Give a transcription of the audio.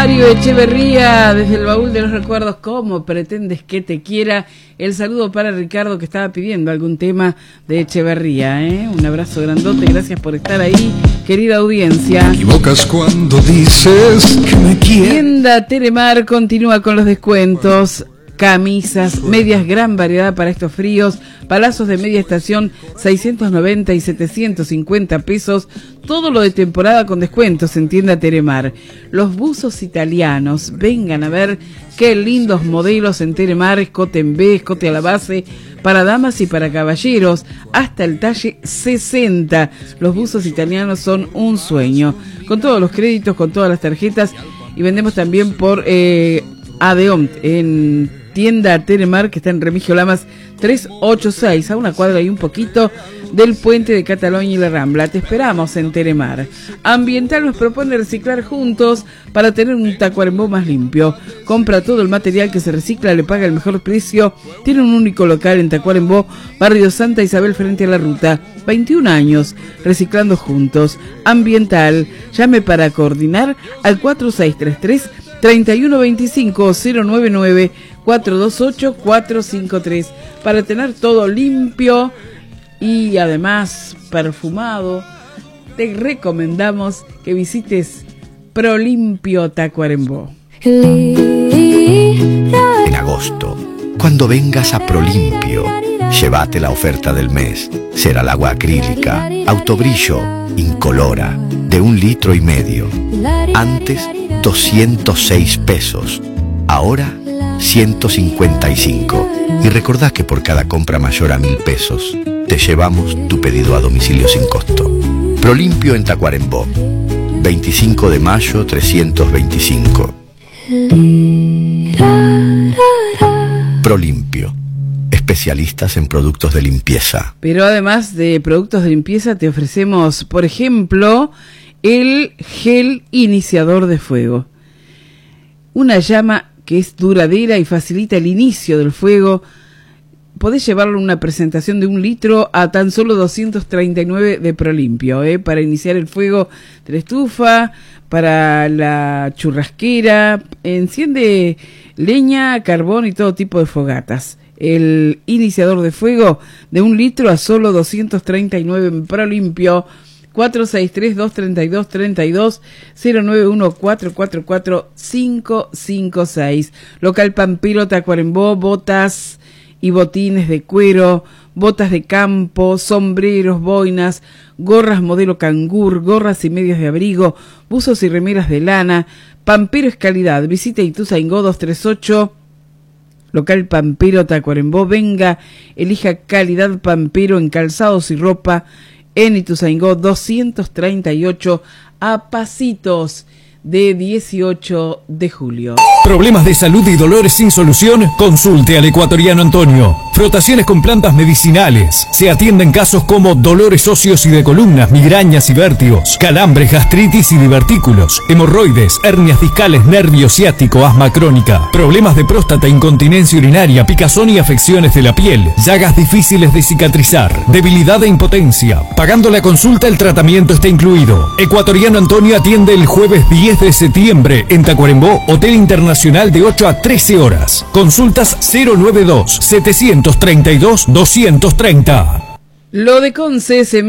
Mario Echeverría, desde el baúl de los recuerdos, ¿cómo pretendes que te quiera? El saludo para Ricardo, que estaba pidiendo algún tema de Echeverría, ¿eh? Un abrazo grandote, gracias por estar ahí, querida audiencia. Te equivocas cuando dices que me quieres. Tienda Telemar continúa con los descuentos. Camisas, medias, gran variedad para estos fríos, palazos de media estación, 690 y 750 pesos, todo lo de temporada con descuentos en Tienda Telemar. Los buzos italianos, vengan a ver qué lindos modelos en Telemar, escote en B, escote a la base, para damas y para caballeros, hasta el talle 60. Los buzos italianos son un sueño, con todos los créditos, con todas las tarjetas, y vendemos también por Adeont en Tienda Telemar, que está en Remigio Lamas 386, a una cuadra y un poquito del puente de Cataluña y la Rambla. Te esperamos en Telemar. Ambiental nos propone reciclar juntos para tener un Tacuarembó más limpio. Compra todo el material que se recicla, le paga el mejor precio. Tiene un único local en Tacuarembó, barrio Santa Isabel, frente a la ruta. 21 años reciclando juntos. Ambiental, llame para coordinar al 4633-3125-099-428-453 para tener todo limpio y además perfumado. Te recomendamos que visites Prolimpio Tacuarembó. En agosto, cuando vengas a Prolimpio, llévate la oferta del mes. Será el agua acrílica, autobrillo, incolora, de 1,5 litros. Antes, 206 pesos. Ahora, 155. Y recordá que por cada compra mayor a 1.000 pesos, te llevamos tu pedido a domicilio sin costo. Prolimpio en Tacuarembó. 25 de mayo 325. Prolimpio. Especialistas en productos de limpieza. Pero además de productos de limpieza, te ofrecemos, por ejemplo, el gel iniciador de fuego. Una llama que es duradera y facilita el inicio del fuego. Podés llevarlo en una presentación de 1 litro a tan solo 239 de Prolimpio, para iniciar el fuego de la estufa, para la churrasquera, enciende leña, carbón y todo tipo de fogatas. El iniciador de fuego de 1 litro a solo 239 en Prolimpio. 463-232-32, 091-444-556. Local Pampiro Tacuarembó, botas y botines de cuero, botas de campo, sombreros, boinas, gorras modelo cangur, gorras y medias de abrigo, buzos y remeras de lana. Pampiro es calidad. Visita Ituzaingó 238. Local Pampiro Tacuarembó, venga, elija calidad Pampiro en calzados y ropa en Ituzaingó 238, a pasitos de 18 de julio. ¿Problemas de salud y dolores sin solución? Consulte al Ecuatoriano Antonio. Frotaciones con plantas medicinales. Se atienden casos como dolores óseos y de columnas, migrañas y vértigos, calambres, gastritis y divertículos, hemorroides, hernias discales, nervio ciático, asma crónica, problemas de próstata, incontinencia urinaria, picazón y afecciones de la piel, llagas difíciles de cicatrizar, debilidad e impotencia. Pagando la consulta, el tratamiento está incluido. Ecuatoriano Antonio atiende el jueves 10 de septiembre en Tacuarembó, Hotel Internacional, de 8 a 13 horas. Consultas 092-732-230. Lo de Conce se